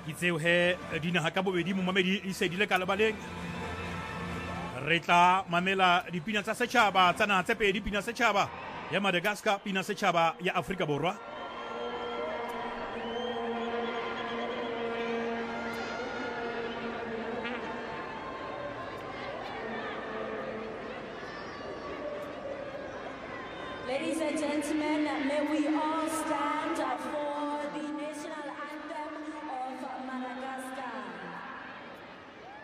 ke tseo he dinaga ka bobedi momamedi di se di le ka lebaleng re tla mamela dipina tsa setšhaba tsa naga tse pedi, pina setšhaba ya Madagascar, pina setšhaba ya Afrika Borwa. Ladies and gentlemen, may we all stand for